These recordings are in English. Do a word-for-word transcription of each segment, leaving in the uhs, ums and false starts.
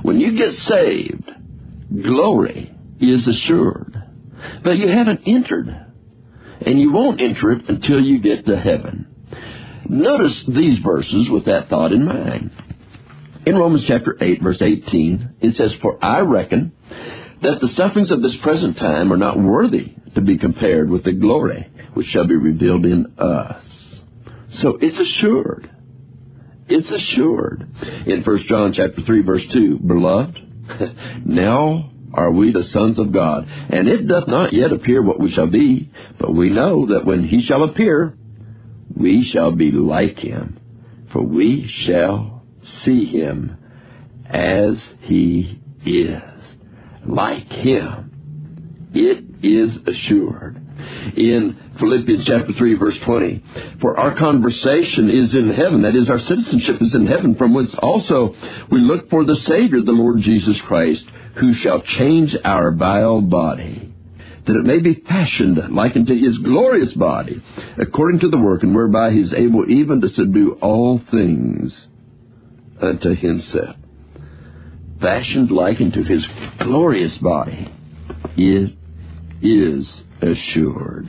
When you get saved, glory is assured. But you haven't entered, and you won't enter it until you get to heaven. Notice these verses with that thought in mind. In Romans chapter eight, verse eighteen, it says, "For I reckon that the sufferings of this present time are not worthy to be compared with the glory which shall be revealed in us." So it's assured. It's assured. In First John chapter three, verse two, "Beloved, now are we the sons of God, and it doth not yet appear what we shall be, but we know that when he shall appear, we shall be like him, for we shall see him as he is." Like him. It is assured. In Philippians chapter three, verse twenty, "For our conversation is in heaven," that is, our citizenship is in heaven, "from whence also we look for the Savior, the Lord Jesus Christ, who shall change our vile body, that it may be fashioned like unto his glorious body, according to the working whereby he is able even to subdue all things unto himself." Fashioned like unto his glorious body. It is assured.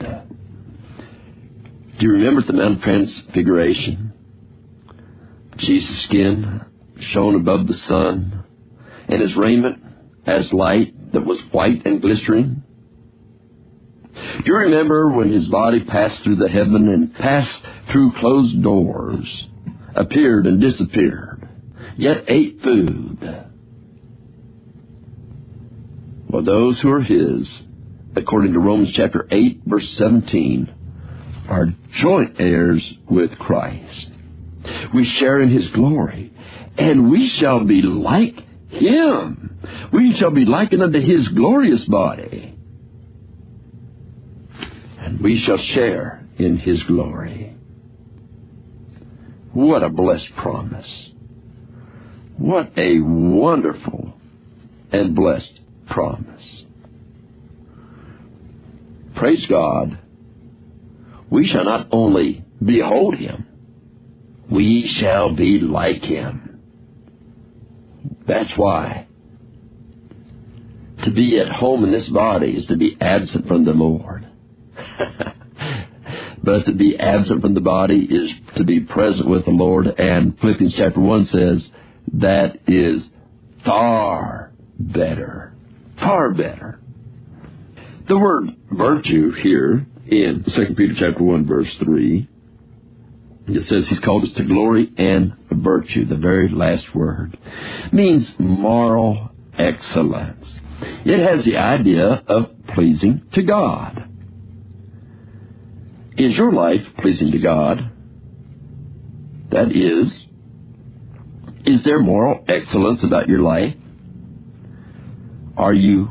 Do you remember at the Mount of Transfiguration? Jesus' skin shone above the sun, and his raiment as light that was white and glistering. Do you remember when his body passed through the heaven and passed through closed doors, appeared and disappeared, yet ate food? Well, those who are his, according to Romans chapter eight, verse seventeen, are joint heirs with Christ. We share in his glory, and we shall be like him. We shall be likened unto his glorious body, and we shall share in his glory. What a blessed promise. What a wonderful and blessed promise. Praise God. We shall not only behold him, we shall be like him. That's why to be at home in this body is to be absent from the Lord. But to be absent from the body is to be present with the Lord. And Philippians chapter one says that is far better. Far better. The word virtue here in Second Peter chapter one, verse three, it says he's called us to glory and virtue. The very last word means moral excellence. It has the idea of pleasing to God. Is your life pleasing to God? That is, is there moral excellence about your life? Are you